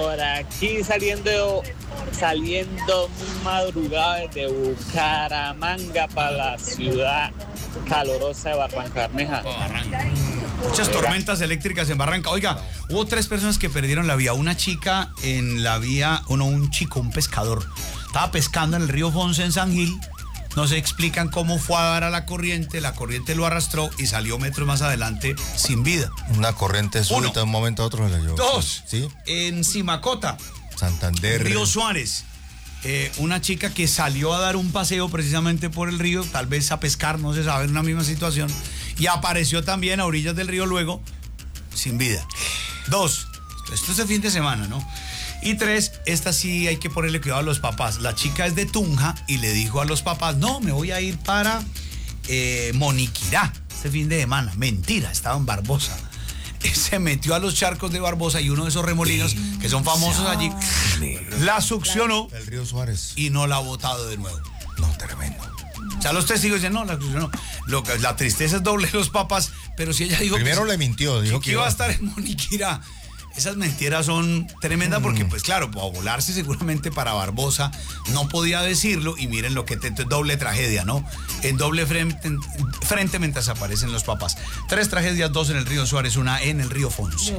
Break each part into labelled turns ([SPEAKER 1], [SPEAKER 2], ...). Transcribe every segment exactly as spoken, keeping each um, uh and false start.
[SPEAKER 1] por aquí saliendo, saliendo muy madrugada desde Bucaramanga para la ciudad calorosa de Barranca Bermeja.
[SPEAKER 2] Muchas tormentas eléctricas en Barranca. Oiga, hubo tres personas que perdieron la vida. Una chica en la vía, o no, un chico, un pescador. Estaba pescando en el río Fonce en San Gil. No se explican cómo fue a dar a la corriente. La corriente lo arrastró y salió metros más adelante sin vida.
[SPEAKER 3] Una corriente súbita de un momento a otro se la llevó.
[SPEAKER 2] Dos.
[SPEAKER 3] ¿Sí?
[SPEAKER 2] En Simacota,
[SPEAKER 3] Santander.
[SPEAKER 2] Río Suárez. Eh, una chica que salió a dar un paseo precisamente por el río, tal vez a pescar, no se sabe, en una misma situación, y apareció también a orillas del río luego, sin vida. Dos, esto es el fin de semana, ¿no? Y tres, esta sí hay que ponerle cuidado a los papás. La chica es de Tunja y le dijo a los papás, no, me voy a ir para eh, Moniquirá este fin de semana. Mentira, estaba en Barbosa. Se metió a los charcos de Barbosa y uno de esos remolinos que son famosos allí la succionó
[SPEAKER 3] el río Suárez
[SPEAKER 2] y no la ha botado de nuevo.
[SPEAKER 3] No, tremendo.
[SPEAKER 2] O sea, los testigos dicen, no, la succionó. Lo que, la tristeza es doble de los papás, pero si ella dijo
[SPEAKER 3] primero
[SPEAKER 2] que,
[SPEAKER 3] le mintió, dijo
[SPEAKER 2] que,
[SPEAKER 3] que
[SPEAKER 2] iba a estar en Moniquirá. Esas mentiras son tremendas porque, pues claro, para volarse seguramente para Barbosa no podía decirlo y miren lo que te, te, doble tragedia, ¿no? En doble frente, frente mientras aparecen los papás. Tres tragedias, dos en el río Suárez, una en el río Fonce.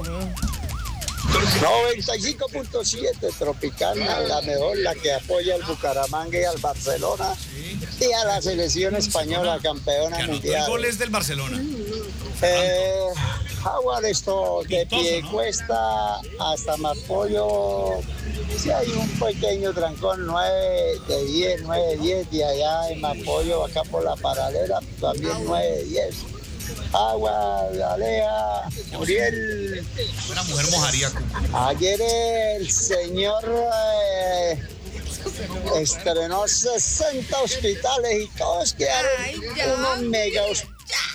[SPEAKER 4] noventa y cinco punto siete Tropicana, la mejor, la que apoya al Bucaramanga y al Barcelona y a la selección española campeona mundial.
[SPEAKER 2] El gol es del Barcelona.
[SPEAKER 4] Eh, agua de esto, de Piedecuesta hasta Marpollo, si hay un pequeño trancón, nueve de diez, nueve de diez, de allá en Marpollo, acá por la paralela, también nueve de diez. Agua, Alea, Muriel.
[SPEAKER 2] Una mujer mojaría.
[SPEAKER 4] Ayer el señor eh, estrenó sesenta hospitales y todos quedaron unos mega hospitales.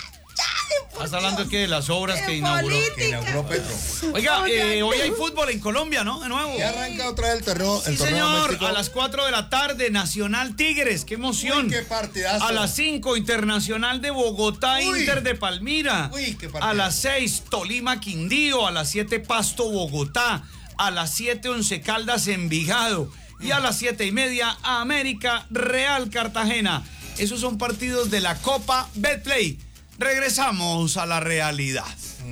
[SPEAKER 2] ¿Estás hablando que de las obras que inauguró, que inauguró Petro? Oiga, eh, hoy hay fútbol en Colombia, ¿no? De nuevo.
[SPEAKER 3] Ya arranca otra vez el torneo.
[SPEAKER 2] Sí, señor, a las cuatro de la tarde, Nacional Tigres, qué emoción.
[SPEAKER 3] Uy, qué partidazo.
[SPEAKER 2] A las cinco, Internacional de Bogotá, Uy. Inter de Palmira.
[SPEAKER 3] Uy, qué partidazo.
[SPEAKER 2] A las seis, Tolima Quindío. A las siete, Pasto Bogotá. A las siete, Once Caldas Envigado. Y a las siete y media, América Real Cartagena. Esos son partidos de la Copa Betplay. Regresamos a la realidad.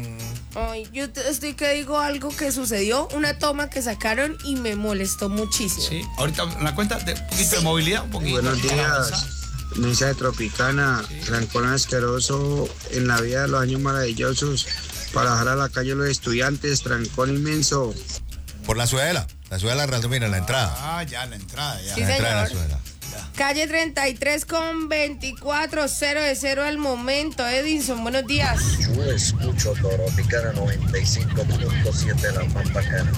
[SPEAKER 5] Ay, yo estoy que digo algo que sucedió, una toma que sacaron y me molestó muchísimo.
[SPEAKER 2] Sí, ahorita la cuenta de un poquito sí. de movilidad, un poquito.
[SPEAKER 6] Buenos días, mesa de Tropicana, sí. Trancón asqueroso en la vida de los años maravillosos para bajar a la calle los estudiantes, trancón inmenso.
[SPEAKER 3] Por la Ciudadela, la Ciudadela Real, mira, la entrada.
[SPEAKER 2] Ah, ya, la entrada, ya.
[SPEAKER 5] Sí,
[SPEAKER 3] la entrada de la
[SPEAKER 5] señor.
[SPEAKER 3] Ciudadela.
[SPEAKER 5] Calle treinta y tres con veinticuatro, cero de cero al momento. Edinson, buenos días.
[SPEAKER 7] Yo escucho Tropicana noventa y cinco punto siete de la más bacana.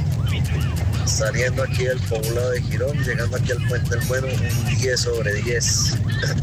[SPEAKER 7] Saliendo aquí del poblado de Girón, llegando aquí al Puente del Bueno, un diez sobre diez.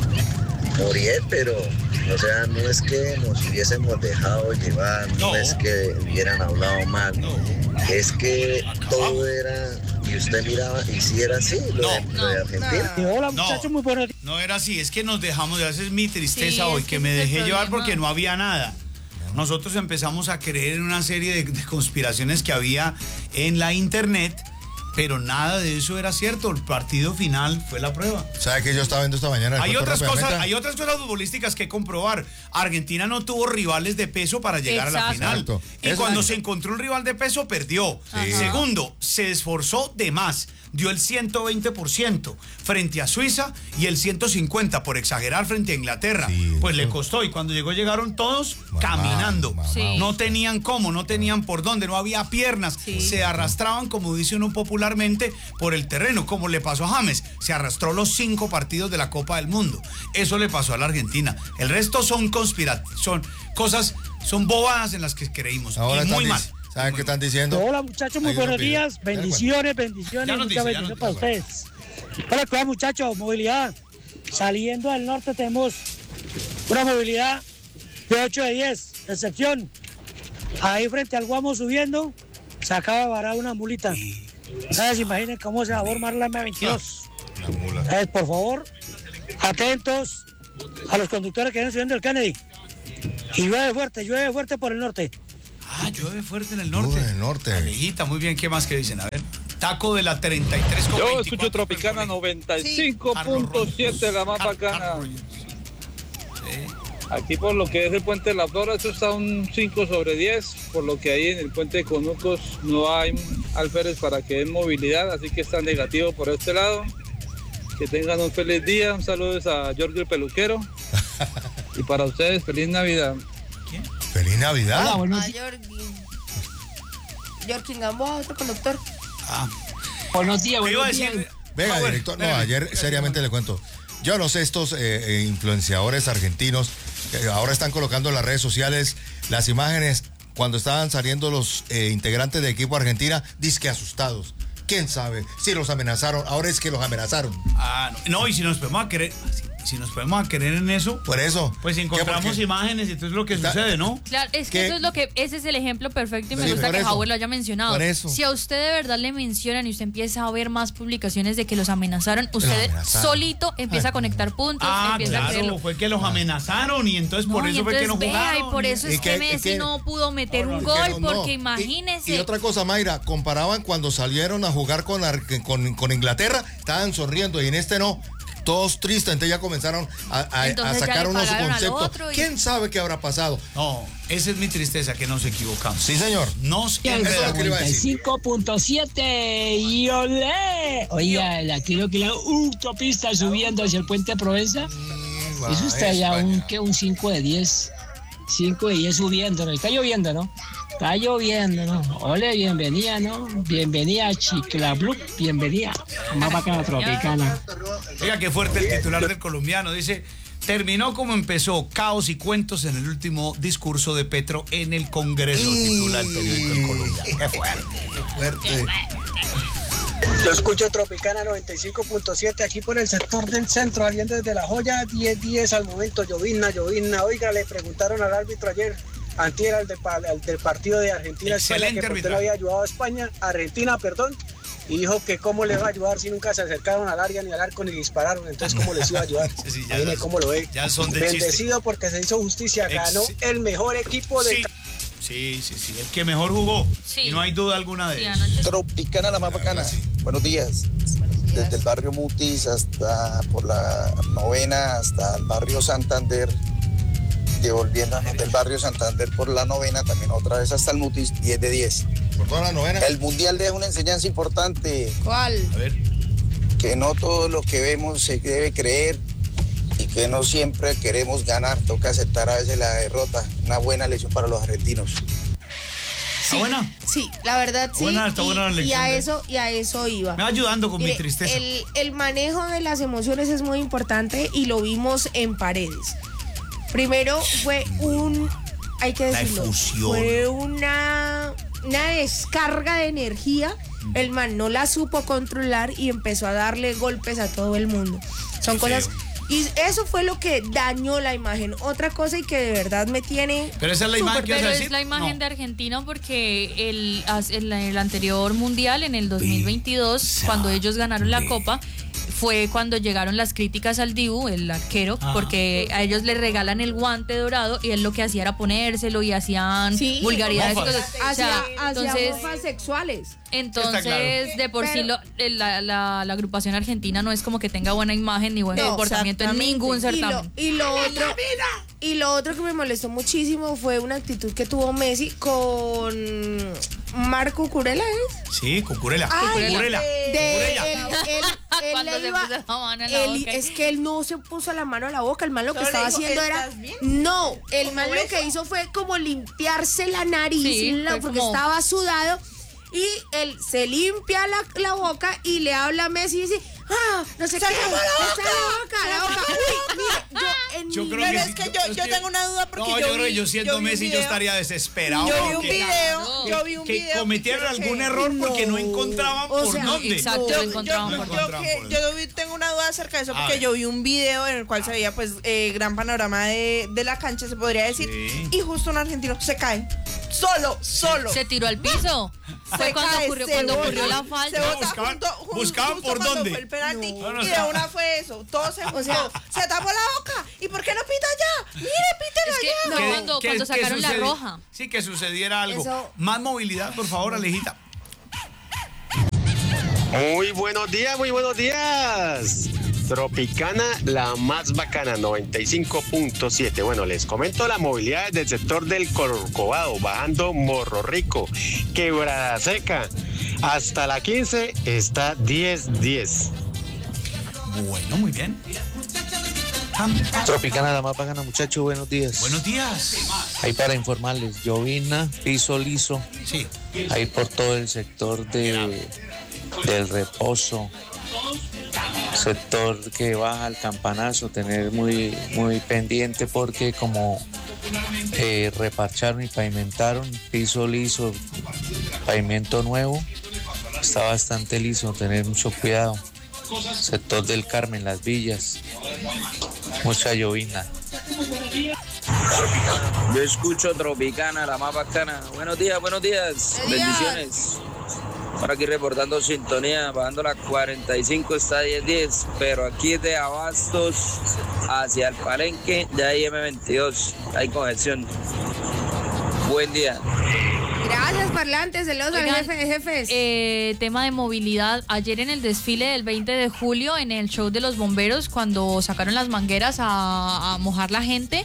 [SPEAKER 7] Muriel, pero, o sea, no es que nos hubiésemos dejado llevar, no, no es que hubieran hablado mal, no. Es que todo era... Y usted miraba, y si era así, lo, no, de, lo de Argentina.
[SPEAKER 2] No, Hola, muchachos, no, muy buenos días. No era así, es que nos dejamos, esa es mi tristeza sí, hoy, que, que me dejé problema. llevar porque no había nada. Nosotros empezamos a creer en una serie de, de conspiraciones que había en la internet, pero nada de eso era cierto. El partido final fue la prueba.
[SPEAKER 3] ¿Sabe que yo estaba viendo esta mañana?
[SPEAKER 2] Hay otras cosas, hay otras cosas futbolísticas que comprobar. Argentina no tuvo rivales de peso para llegar Exacto. a la final. Exacto. Y eso cuando es. se encontró un rival de peso, perdió. Sí. Segundo, se esforzó de más. Dio el ciento veinte por ciento frente a Suiza y el ciento cincuenta por ciento por exagerar frente a Inglaterra. Sí, pues eso. le costó y cuando llegó llegaron todos mamá, caminando. Mamá, sí. No tenían cómo, no tenían por dónde, no había piernas. Sí. Se arrastraban, como dice uno popularmente, por el terreno, como le pasó a James. Se arrastró los cinco partidos de la Copa del Mundo. Eso le pasó a la Argentina. El resto son conspiraciones, son cosas, son bobadas en las que creímos.
[SPEAKER 3] Ahora
[SPEAKER 2] y muy mal.
[SPEAKER 3] ¿Saben qué están diciendo?
[SPEAKER 8] Hola muchachos, muy buenos días. Bendiciones, bendiciones, muchas bendiciones para ustedes. Hola, cuidado muchachos, movilidad. Saliendo del norte tenemos una movilidad de ocho de diez, excepción. Ahí frente al Guamo subiendo, se acaba de varar una mulita. ¿Sabes? Imaginen cómo se va a formar la eme veintidós. ¿Sabes? Por favor, atentos a los conductores que vienen subiendo el Kennedy. Y llueve fuerte, llueve fuerte por el norte.
[SPEAKER 2] Ah, llueve fuerte en el norte.
[SPEAKER 3] Llueve en el norte.
[SPEAKER 2] Amiguita, muy bien, ¿qué más que dicen? A ver. Taco de la treinta y tres con
[SPEAKER 9] Yo
[SPEAKER 2] veinticuatro.
[SPEAKER 9] escucho Tropicana noventa y cinco punto siete, la más bacana. Aquí por lo que es el puente de la Flora, eso está un cinco sobre diez, por lo que ahí en el puente de Conucos no hay alférez para que den movilidad, así que está negativo por este lado. Que tengan un feliz día, un saludo a Jorge el Peluquero y para ustedes, feliz Navidad.
[SPEAKER 3] ¿Quién? ¿Feliz Navidad?
[SPEAKER 5] Hola, buenos días. Jorge Gamboa, otro conductor.
[SPEAKER 2] Ah.
[SPEAKER 8] Buenos días, buenos días.
[SPEAKER 3] Venga,
[SPEAKER 2] Ah, bueno,
[SPEAKER 3] director, no,
[SPEAKER 2] espérame.
[SPEAKER 3] ayer seriamente le cuento. Yo no sé, estos eh, eh, influenciadores argentinos que ahora están colocando en las redes sociales las imágenes cuando estaban saliendo los eh, integrantes del equipo Argentina, disque asustados. ¿Quién sabe si los amenazaron? Ahora es que los amenazaron.
[SPEAKER 2] Ah, no, no, y si nos podemos a querer, si nos podemos a querer en eso,
[SPEAKER 3] por eso,
[SPEAKER 2] pues encontramos imágenes y entonces es lo que
[SPEAKER 3] Está,
[SPEAKER 2] sucede, ¿no?
[SPEAKER 10] Claro, es que
[SPEAKER 3] ¿Qué?
[SPEAKER 10] eso es lo que, ese es el ejemplo perfecto y me
[SPEAKER 3] Sí,
[SPEAKER 10] gusta
[SPEAKER 3] por
[SPEAKER 10] que
[SPEAKER 3] eso.
[SPEAKER 10] Howard lo haya mencionado.
[SPEAKER 3] Por eso.
[SPEAKER 10] Si a usted de verdad le mencionan y usted empieza a ver más publicaciones de que los amenazaron, usted
[SPEAKER 3] amenazaron.
[SPEAKER 10] solito empieza a conectar puntos,
[SPEAKER 2] Ah,
[SPEAKER 10] empieza a creerlo.
[SPEAKER 2] claro, fue que los amenazaron y entonces
[SPEAKER 10] No,
[SPEAKER 2] por
[SPEAKER 10] y
[SPEAKER 2] eso fue que no
[SPEAKER 10] entonces, vea,
[SPEAKER 2] jugaron.
[SPEAKER 10] y por eso
[SPEAKER 3] Y
[SPEAKER 10] es
[SPEAKER 3] que-
[SPEAKER 10] que
[SPEAKER 3] y
[SPEAKER 10] Messi
[SPEAKER 3] que-
[SPEAKER 10] no pudo meter un
[SPEAKER 3] Y
[SPEAKER 10] gol,
[SPEAKER 3] que no, no.
[SPEAKER 10] porque
[SPEAKER 3] Y-
[SPEAKER 10] imagínese.
[SPEAKER 3] Y, otra cosa, Mayra, comparaban cuando salieron a jugar con, Ar- con, con Inglaterra, estaban sonriendo y en este no. Todos tristes, entonces ya comenzaron a, a- a
[SPEAKER 10] Entonces ya
[SPEAKER 3] sacar
[SPEAKER 10] le
[SPEAKER 3] unos
[SPEAKER 10] pagaron al
[SPEAKER 3] conceptos.
[SPEAKER 10] otro y-
[SPEAKER 3] ¿Quién sabe qué habrá pasado?
[SPEAKER 2] No, esa es mi tristeza, que nos equivocamos.
[SPEAKER 3] Sí, señor.
[SPEAKER 2] Nos
[SPEAKER 3] Eso es lo que le iba a
[SPEAKER 8] noventa y
[SPEAKER 3] decir.
[SPEAKER 8] cinco punto siete y olé. Oiga, la, creo que la autopista subiendo hacia el puente de Provenza, eso está ya un, ¿qué? Un cinco de diez. cinco de diez subiendo, ¿no? Está lloviendo, ¿no? Está lloviendo, ¿no? Ole, bienvenida, ¿no? Bienvenida a Chiclabluc, bienvenida. Más bacana Tropicana.
[SPEAKER 2] Oiga, qué fuerte el titular del colombiano. Dice, terminó como empezó, caos y cuentos en el último discurso de Petro en el Congreso, titula el periódico El Colombiano. Qué fuerte,
[SPEAKER 3] qué fuerte.
[SPEAKER 11] Yo escucho Tropicana noventa y cinco punto siete aquí por el sector del centro, saliendo desde La Joya, diez diez al momento, llovizna, llovizna. Oiga, le preguntaron al árbitro ayer, antier al, de, al del partido de Argentina-España, que por qué no había ayudado a España, Argentina, perdón, y dijo que cómo le va a ayudar si nunca se acercaron al área ni al arco ni dispararon, entonces cómo les iba a ayudar.
[SPEAKER 2] Sí, ya
[SPEAKER 11] Mire
[SPEAKER 2] son-
[SPEAKER 11] cómo lo ve.
[SPEAKER 2] ya son de
[SPEAKER 11] Bendecido
[SPEAKER 2] chiste.
[SPEAKER 11] porque se hizo justicia, ganó
[SPEAKER 2] Ex-
[SPEAKER 11] el mejor equipo de...
[SPEAKER 2] Sí. Sí, sí, sí, el que mejor jugó.
[SPEAKER 10] Sí.
[SPEAKER 2] Y no hay duda alguna de
[SPEAKER 10] Sí,
[SPEAKER 2] eso.
[SPEAKER 10] anoche-
[SPEAKER 7] Tropicana, la más bacana. Buenos días. Desde el barrio Mutis hasta por la novena hasta el barrio Santander. Devolviéndonos del barrio Santander por la novena, también otra vez hasta el Mutis, diez de diez.
[SPEAKER 3] Por toda la novena.
[SPEAKER 7] El mundial deja una enseñanza importante.
[SPEAKER 5] ¿Cuál?
[SPEAKER 2] A ver.
[SPEAKER 7] Que no todo lo que vemos se debe creer y que no siempre queremos ganar. Toca aceptar a veces la derrota. Una buena lección para los argentinos.
[SPEAKER 2] ¿Está buena?
[SPEAKER 5] Sí, la verdad sí.
[SPEAKER 2] Buena, está
[SPEAKER 5] y,
[SPEAKER 2] buena la
[SPEAKER 5] y
[SPEAKER 2] lección
[SPEAKER 5] a
[SPEAKER 2] de-
[SPEAKER 5] eso y a eso iba.
[SPEAKER 2] Me va ayudando con
[SPEAKER 5] Mire,
[SPEAKER 2] mi tristeza.
[SPEAKER 5] El, el manejo de las emociones es muy importante y lo vimos en Paredes. Primero fue un, hay que
[SPEAKER 2] La
[SPEAKER 5] decirlo,
[SPEAKER 2] efusión.
[SPEAKER 5] fue una, una descarga de energía. El man no la supo controlar y empezó a darle golpes a todo el mundo. Son
[SPEAKER 2] Qué
[SPEAKER 5] cosas...
[SPEAKER 2] feo.
[SPEAKER 5] Y eso fue lo que dañó la imagen. Otra cosa y que de verdad me tiene...
[SPEAKER 2] Pero esa es la imagen que vas a
[SPEAKER 10] Pero
[SPEAKER 2] decir.
[SPEAKER 10] es la imagen
[SPEAKER 2] No.
[SPEAKER 10] de Argentina porque el, as- el, el anterior mundial, en el dos mil veintidós, cuando ellos ganaron la Copa, fue cuando llegaron las críticas al Dibu, el arquero,
[SPEAKER 2] Ajá.
[SPEAKER 10] porque a ellos le regalan el guante dorado y él lo que hacía era ponérselo y hacían
[SPEAKER 5] Sí,
[SPEAKER 10] vulgaridades. y
[SPEAKER 2] mofas.
[SPEAKER 10] cosas. O
[SPEAKER 5] Hacia,
[SPEAKER 10] sea,
[SPEAKER 5] hacia
[SPEAKER 10] entonces,
[SPEAKER 5] mofas sexuales.
[SPEAKER 10] entonces
[SPEAKER 2] Está claro.
[SPEAKER 10] de por sí
[SPEAKER 5] Pero-
[SPEAKER 10] lo- el- la, la- la agrupación argentina no es como que tenga buena imagen ni buen
[SPEAKER 5] No,
[SPEAKER 10] comportamiento en
[SPEAKER 5] exactamente.
[SPEAKER 10] ningún
[SPEAKER 5] Y lo,
[SPEAKER 10] certamen.
[SPEAKER 5] y lo otro y lo otro que me molestó muchísimo fue una actitud que tuvo Messi con Marco Curela, ¿es?
[SPEAKER 2] Sí, Cucurella.
[SPEAKER 5] Ay,
[SPEAKER 2] Cucurella.
[SPEAKER 5] De
[SPEAKER 2] Cucurella.
[SPEAKER 5] él, él- él
[SPEAKER 10] Cuando
[SPEAKER 5] le
[SPEAKER 10] se
[SPEAKER 5] iba-
[SPEAKER 10] puso la mano en la
[SPEAKER 5] él-
[SPEAKER 10] boca.
[SPEAKER 5] es que él no se puso la mano a la boca, el man lo que
[SPEAKER 12] Solo
[SPEAKER 5] estaba
[SPEAKER 12] le dijo,
[SPEAKER 5] haciendo era
[SPEAKER 12] ¿estás bien?
[SPEAKER 5] no, el man
[SPEAKER 12] ¿Como
[SPEAKER 5] lo
[SPEAKER 12] eso?
[SPEAKER 5] que hizo fue como limpiarse la nariz
[SPEAKER 10] Sí,
[SPEAKER 5] la-
[SPEAKER 10] fue
[SPEAKER 5] porque
[SPEAKER 10] como-
[SPEAKER 5] estaba sudado y él se limpia la, la boca y le habla a Messi y dice, ah, no sé qué,
[SPEAKER 12] ¡Se lavó la
[SPEAKER 5] "Se
[SPEAKER 12] boca!
[SPEAKER 5] la boca, la boca". Uy, mire, yo en
[SPEAKER 2] Yo
[SPEAKER 5] mi
[SPEAKER 2] creo
[SPEAKER 12] Pero
[SPEAKER 2] que
[SPEAKER 12] es
[SPEAKER 2] sí,
[SPEAKER 12] que
[SPEAKER 2] yo-
[SPEAKER 12] yo,
[SPEAKER 2] es
[SPEAKER 12] yo
[SPEAKER 2] que-
[SPEAKER 12] tengo una duda porque
[SPEAKER 2] No,
[SPEAKER 12] yo,
[SPEAKER 2] yo creo que
[SPEAKER 12] vi-
[SPEAKER 2] yo siendo
[SPEAKER 12] vi un
[SPEAKER 2] Messi yo
[SPEAKER 12] video-
[SPEAKER 2] estaría desesperado.
[SPEAKER 12] Yo vi un
[SPEAKER 2] porque-
[SPEAKER 12] video, yo vi un
[SPEAKER 2] que
[SPEAKER 12] video.
[SPEAKER 2] cometieron
[SPEAKER 12] que-
[SPEAKER 2] algún error porque no encontraban
[SPEAKER 5] O
[SPEAKER 2] por
[SPEAKER 5] sea,
[SPEAKER 2] dónde.
[SPEAKER 10] exacto,
[SPEAKER 12] Yo,
[SPEAKER 10] lo
[SPEAKER 12] yo,
[SPEAKER 10] encontraban
[SPEAKER 12] yo,
[SPEAKER 10] por
[SPEAKER 2] dónde.
[SPEAKER 12] yo
[SPEAKER 2] Encontraban
[SPEAKER 12] que-
[SPEAKER 2] por
[SPEAKER 12] yo vi- tengo una duda acerca de eso
[SPEAKER 2] A
[SPEAKER 12] porque
[SPEAKER 2] ver.
[SPEAKER 12] yo vi un video en el cual se veía pues eh, gran panorama de, de la cancha, se podría decir,
[SPEAKER 2] Sí.
[SPEAKER 12] y justo un argentino se cae, solo, solo.
[SPEAKER 10] Se tiró al piso. Fue
[SPEAKER 12] Se
[SPEAKER 10] cuando
[SPEAKER 12] cae,
[SPEAKER 10] ocurrió,
[SPEAKER 12] se
[SPEAKER 10] cuando
[SPEAKER 12] bota,
[SPEAKER 10] ocurrió la
[SPEAKER 12] se
[SPEAKER 10] falta.
[SPEAKER 12] bota
[SPEAKER 2] buscaban-
[SPEAKER 12] junto- ju-
[SPEAKER 2] buscaban
[SPEAKER 12] justo
[SPEAKER 2] por
[SPEAKER 12] cuando
[SPEAKER 2] dónde.
[SPEAKER 12] fue el penalti,
[SPEAKER 2] No, no,
[SPEAKER 12] y de
[SPEAKER 2] está-
[SPEAKER 12] una fue eso, todo se, o sea, se tapó la boca, ¿y por qué no pita allá? Mire, pítelo
[SPEAKER 10] Es que
[SPEAKER 12] allá.
[SPEAKER 10] fue
[SPEAKER 2] Que-
[SPEAKER 10] cuando,
[SPEAKER 2] que-
[SPEAKER 10] cuando
[SPEAKER 2] que
[SPEAKER 10] sacaron la
[SPEAKER 2] sucedi-
[SPEAKER 10] roja.
[SPEAKER 2] Sí, que sucediera algo.
[SPEAKER 5] Eso-
[SPEAKER 2] Más movilidad, por favor, Alejita.
[SPEAKER 13] Muy buenos días, muy buenos días. Tropicana, la más bacana, noventa y cinco punto siete. Bueno, les comento la movilidad desde el sector del Corcovado, bajando Morro Rico, Quebrada Seca, hasta la quince está diez diez.
[SPEAKER 2] Bueno, muy bien.
[SPEAKER 14] Tropicana, la más bacana, muchachos, buenos días.
[SPEAKER 2] Buenos días.
[SPEAKER 14] Ahí para informarles, llovizna, piso liso.
[SPEAKER 2] Sí.
[SPEAKER 14] Ahí por todo el sector de, del Reposo, sector que baja al Campanazo, tener muy, muy pendiente porque como eh, reparcharon y pavimentaron, piso liso, pavimento nuevo, está bastante liso, tener mucho cuidado. Sector del Carmen, Las Villas, mucha llovizna.
[SPEAKER 15] Yo escucho Tropicana, la más bacana. Buenos días, buenos días, bendiciones. Por aquí reportando sintonía, bajando la cuarenta y cinco está diez diez, pero aquí de Abastos hacia el Palenque ya hay eme veintidós, hay congestión. Buen día.
[SPEAKER 5] Gracias, parlantes, saludos al jefe de jefes.
[SPEAKER 10] Eh, tema de movilidad, ayer en el desfile del veinte de julio, en el show de los bomberos, cuando sacaron las mangueras a, a mojar la gente,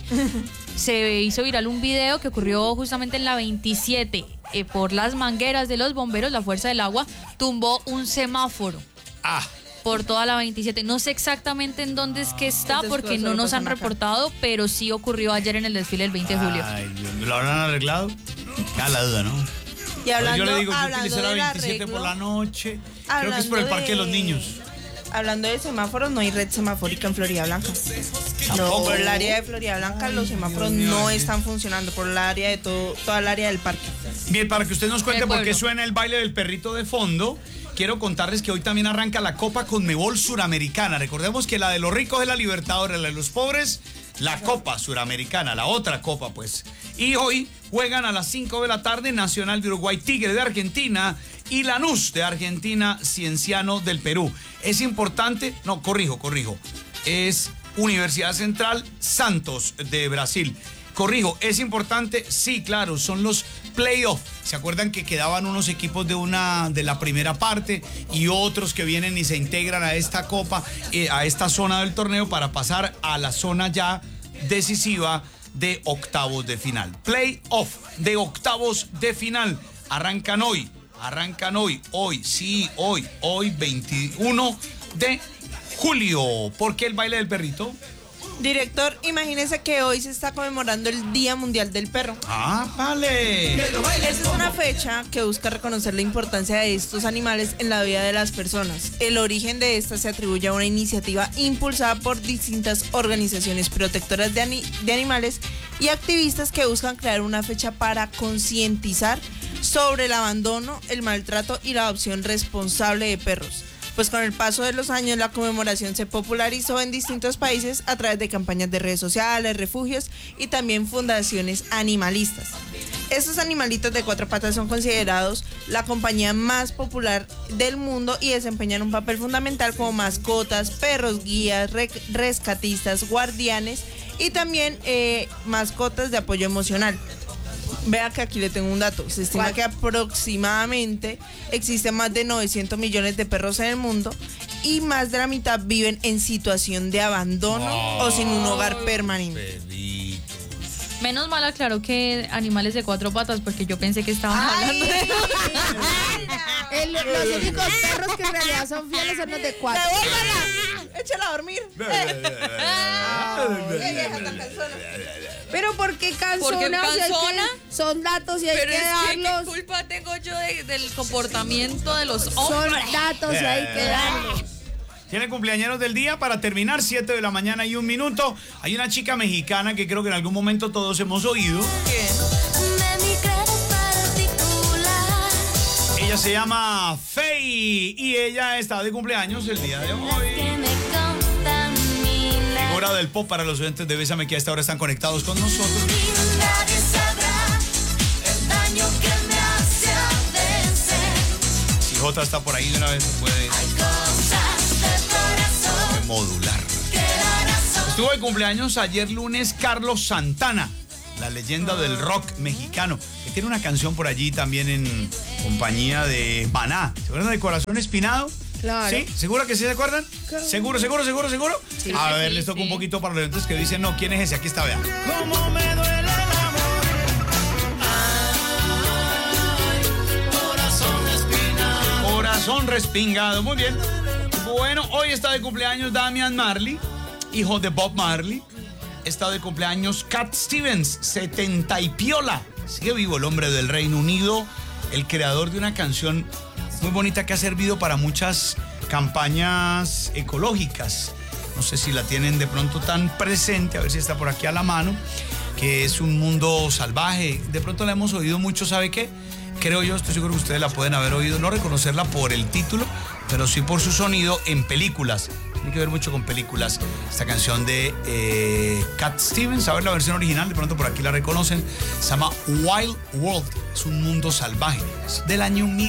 [SPEAKER 10] se hizo viral un video que ocurrió justamente en la veintisiete. Eh, por las mangueras de los bomberos, la Fuerza del Agua tumbó un semáforo.
[SPEAKER 2] Ah.
[SPEAKER 10] Por toda la veintisiete. No sé exactamente en dónde es que está, porque no nos han reportado, pero sí ocurrió ayer en el desfile del veinte de julio.
[SPEAKER 2] Ay, ¿lo habrán arreglado? Ya la duda, ¿no?
[SPEAKER 12] Y hablando,
[SPEAKER 2] yo le digo, yo
[SPEAKER 12] hablando
[SPEAKER 2] utilicé la
[SPEAKER 12] del
[SPEAKER 2] veintisiete
[SPEAKER 12] arreglo,
[SPEAKER 2] por la noche. Creo que es
[SPEAKER 12] hablando
[SPEAKER 2] por el Parque de, de los Niños.
[SPEAKER 12] Hablando de semáforos, no hay red semafórica en Florida Blanca. No,
[SPEAKER 2] ¿Tampoco?
[SPEAKER 12] por el área de Florida Blanca los semáforos no están funcionando, por el área de todo, toda el área del parque.
[SPEAKER 2] Bien, para que usted nos cuente por qué suena el baile del perrito de fondo, quiero contarles que hoy también arranca la Copa Conmebol Suramericana. Recordemos que la de los ricos es la Libertadores, la de los pobres, la Copa Suramericana, la otra Copa, pues. Y hoy juegan a las cinco de la tarde Nacional de Uruguay, Tigre de Argentina y Lanús de Argentina, Cienciano del Perú. Es importante, no, corrijo, corrijo, es Universidad Central Santos de Brasil. Corrijo, ¿es importante? Sí, claro, son los playoffs. ¿Se acuerdan que quedaban unos equipos de una de la primera parte y otros que vienen y se integran a esta copa, eh, a esta zona del torneo para pasar a la zona ya decisiva de octavos de final? Playoff de octavos de final. Arrancan hoy, arrancan hoy, hoy, sí, hoy, hoy veintiuno de julio. ¿Por qué el baile del perrito?
[SPEAKER 12] Director, imagínese que hoy se está conmemorando el Día Mundial del Perro.
[SPEAKER 2] Ah, vale.
[SPEAKER 12] Esta es una fecha que busca reconocer la importancia de estos animales en la vida de las personas. El origen de esta se atribuye a una iniciativa impulsada por distintas organizaciones protectoras de, ani- de animales y activistas que buscan crear una fecha para concientizar sobre el abandono, el maltrato y la adopción responsable de perros. Pues con el paso de los años la conmemoración se popularizó en distintos países a través de campañas de redes sociales, refugios y también fundaciones animalistas. Estos animalitos de cuatro patas son considerados la compañía más popular del mundo y desempeñan un papel fundamental como mascotas, perros guías, re- rescatistas, guardianes y también eh, mascotas de apoyo emocional. Vea que aquí le tengo un dato. Se estima que aproximadamente existen más de novecientos millones de perros en el mundo y más de la mitad viven en situación de abandono oh, o sin un hogar permanente.
[SPEAKER 2] Perritos.
[SPEAKER 10] Menos mal aclaró que animales de cuatro patas, porque yo pensé que estaban
[SPEAKER 5] Ay,
[SPEAKER 10] hablando de...
[SPEAKER 5] El, los únicos perros que en realidad son fieles son los de cuatro.
[SPEAKER 12] ¡Devuélvala! ¡Échala a dormir!
[SPEAKER 5] Pero ¿por qué cansona?
[SPEAKER 10] ¿Por qué
[SPEAKER 5] O sea,
[SPEAKER 10] cansona?
[SPEAKER 5] que son datos y hay
[SPEAKER 10] Pero
[SPEAKER 5] que
[SPEAKER 10] es que,
[SPEAKER 5] darlos.
[SPEAKER 10] ¿qué culpa tengo yo de- del comportamiento de los hombres?
[SPEAKER 5] Son datos y hay que darlos.
[SPEAKER 2] Tiene cumpleañeros del día para terminar, siete de la mañana y un minuto. Hay una chica mexicana que creo que en algún momento todos hemos oído. Ella se llama Faye y ella está de cumpleaños el día de hoy. Figura del pop para los oyentes de Bésame, que a esta hora están conectados con nosotros.
[SPEAKER 16] Nadie sabrá el daño que me hace a veces.
[SPEAKER 2] Si Jota está por ahí de una vez, se puede modular. Estuvo de cumpleaños ayer lunes Carlos Santana. la leyenda del rock mexicano, que tiene una canción por allí también en compañía de Maná. ¿Se acuerdan de Corazón Espinado?
[SPEAKER 5] Claro.
[SPEAKER 2] ¿Sí? ¿Seguro que sí se acuerdan?
[SPEAKER 5] Claro.
[SPEAKER 2] ¿Seguro, seguro, seguro, seguro?
[SPEAKER 5] Sí,
[SPEAKER 2] a ver,
[SPEAKER 5] sí,
[SPEAKER 2] les toca
[SPEAKER 5] sí.
[SPEAKER 2] un poquito para los oyentes que dicen, no, ¿quién es ese? Aquí está, vean.
[SPEAKER 16] Cómo me duele el amor. Ay, corazón espinado.
[SPEAKER 2] Corazón respingado, muy bien. Bueno, hoy está de cumpleaños Damian Marley, hijo de Bob Marley. Está de cumpleaños Cat Stevens, setenta y piola. Sigue vivo el hombre del Reino Unido, el creador de una canción muy bonita que ha servido para muchas campañas ecológicas. No sé si la tienen de pronto tan presente, a ver si está por aquí a la mano, que es un mundo salvaje. De pronto la hemos oído mucho, ¿sabe qué? Creo yo, estoy seguro que ustedes la pueden haber oído, no reconocerla por el título, pero sí por su sonido en películas. Tiene que ver mucho con películas. Esta canción de eh, Cat Stevens, a ver la versión original, de pronto por aquí la reconocen. Se llama Wild World, es un mundo salvaje. Es del año mil